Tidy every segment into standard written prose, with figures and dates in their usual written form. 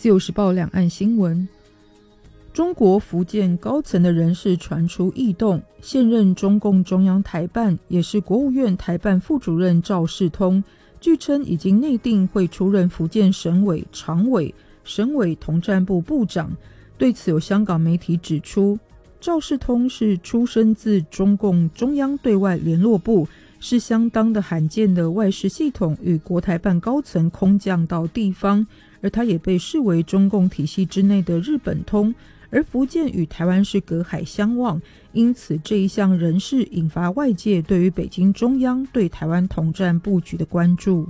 自由时报两岸新闻，中国福建高层的人士传出异动，现任中共中央台办也是国务院台办副主任赵世通，据称已经内定会出任福建省委常委、省委统战部部长。对此有香港媒体指出，赵世通是出身自中共中央对外联络部，是相当的罕见的外事系统与国台办高层空降到地方，而他也被视为中共体系之内的日本通，而福建与台湾是隔海相望，因此这一项人事引发外界对于北京中央对台湾统战布局的关注。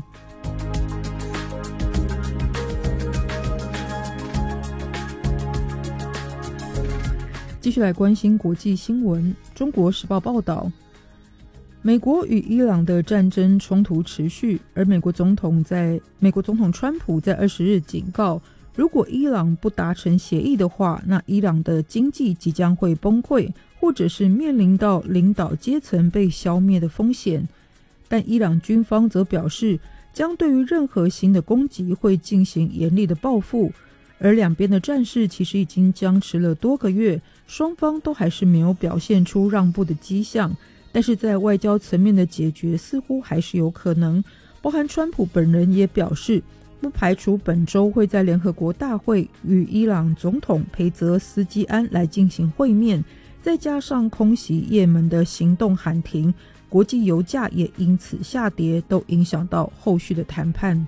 继续来关心国际新闻，中国时报报道，美国与伊朗的战争冲突持续，而美国总统川普在20日警告，如果伊朗不达成协议的话，那伊朗的经济即将会崩溃，或者是面临到领导阶层被消灭的风险。但伊朗军方则表示，将对于任何新的攻击会进行严厉的报复。而两边的战事其实已经僵持了多个月，双方都还是没有表现出让步的迹象，但是在外交层面的解决似乎还是有可能。包含川普本人也表示，不排除本周会在联合国大会与伊朗总统裴泽斯基安来进行会面，再加上空袭也门的行动喊停，国际油价也因此下跌，都影响到后续的谈判。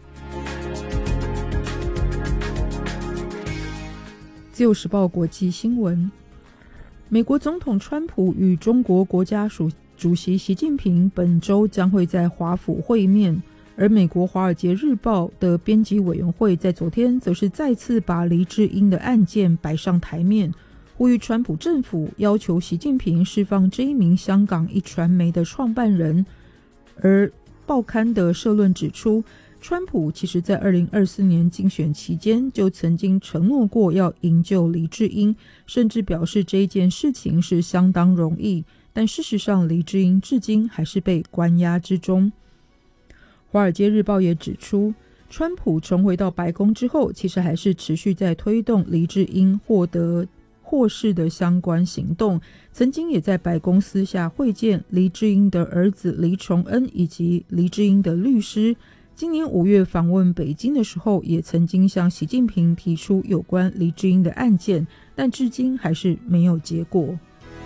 自由时报国际新闻，美国总统川普与中国国家主席习近平本周将会在华府会面，而美国《华尔街日报》的编辑委员会在昨天则是再次把黎智英的案件摆上台面，呼吁川普政府要求习近平释放这一名香港一传媒的创办人。而报刊的社论指出，川普其实在2024年竞选期间就曾经承诺过要营救黎智英，甚至表示这一件事情是相当容易，但事实上黎智英至今还是被关押之中。华尔街日报也指出，川普重回到白宫之后，其实还是持续在推动黎智英获释的相关行动，曾经也在白宫私下会见黎智英的儿子黎崇恩以及黎智英的律师。今年5月访问北京的时候，也曾经向习近平提出有关黎智英的案件，但至今还是没有结果。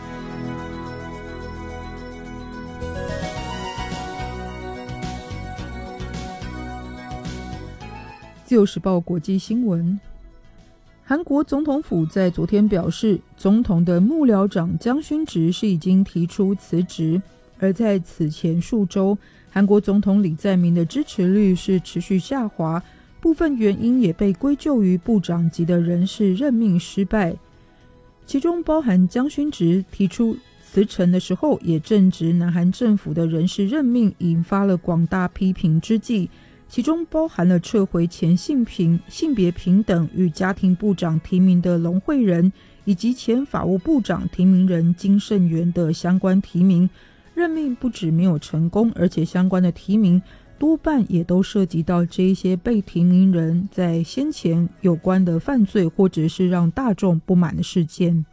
自由时报国际新闻，韩国总统府在昨天表示，总统的幕僚长姜勋植是已经提出辞职，而在此前数周，韩国总统李在明的支持率是持续下滑，部分原因也被归咎于部长级的人事任命失败，其中包含姜勋植提出辞呈的时候，也正值南韩政府的人事任命引发了广大批评之际，其中包含了撤回前性别平等与家庭部长提名的龙惠仁，以及前法务部长提名人金圣元的相关提名。任命不止没有成功，而且相关的提名多半也都涉及到这一些被提名人在先前有关的犯罪，或者是让大众不满的事件。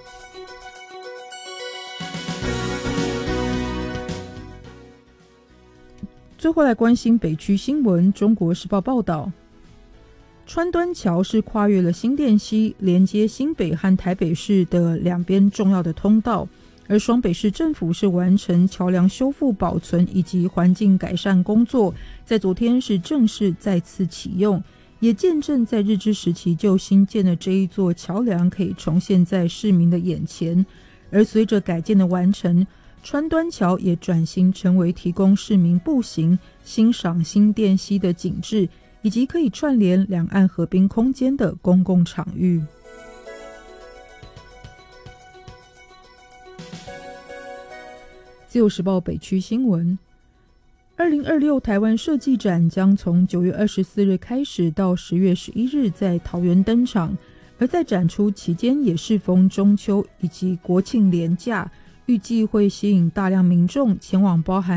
最后来关心北区新闻，中国时报报道，川端桥是跨越了新店溪，连接新北和台北市的两边重要的通道，而双北市政府是完成桥梁修复保存以及环境改善工作，在昨天是正式再次启用，也见证在日治时期就新建的这一座桥梁可以重现在市民的眼前。而随着改建的完成，川端桥也转型成为提供市民步行欣赏新店溪的景致，以及可以串联两岸河滨空间的公共场域。自由时报北区新闻，2026台湾设计展将从9月24日开始到10月11日在桃园登场，而在展出期间也适逢中秋以及国庆连假，预计会吸引大量民众前往包含